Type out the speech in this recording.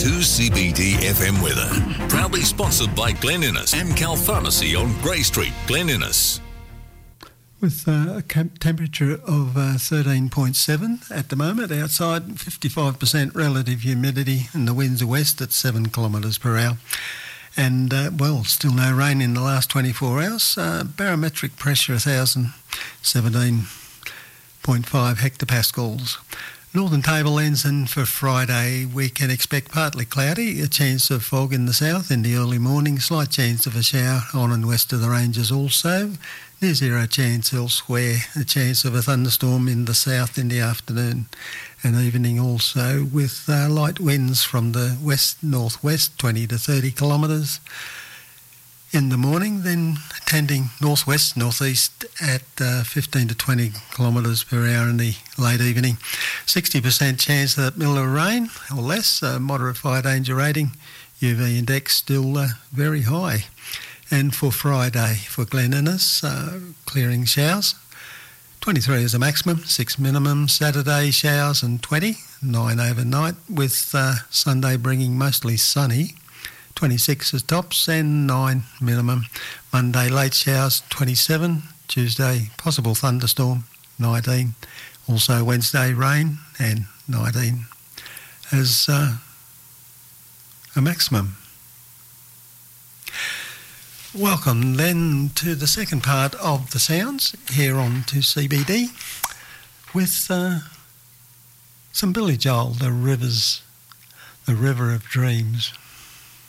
2CBD FM weather. Proudly sponsored by Glen Innes, Amcal Pharmacy on Grey Street, Glen Innes. With a temperature of 13.7 at the moment outside, 55% relative humidity, and the winds are west at 7 kilometres per hour. And, still no rain in the last 24 hours. Barometric pressure 1,017.5 hectopascals. Northern Tablelands, and for Friday we can expect partly cloudy, a chance of fog in the south in the early morning, slight chance of a shower on and west of the ranges also. Near zero chance elsewhere, a chance of a thunderstorm in the south in the afternoon and evening also, with light winds from the west-northwest, 20 to 30 kilometres in the morning, then tending northwest-northeast at 15 to 20 kilometres per hour in the late evening. 60% chance that Miller rain or less, moderate fire danger rating, UV index still very high. And for Friday, for Glen Innes, clearing showers, 23 is a maximum, 6 minimum. Saturday showers and 20, 9 overnight, with Sunday bringing mostly sunny, 26 is tops and 9 minimum. Monday late showers, 27. Tuesday possible thunderstorm, 19. Also Wednesday rain and 19 as a maximum. Welcome then to the second part of the sounds here on 2CBD with some Billy Joel, The River of Dreams.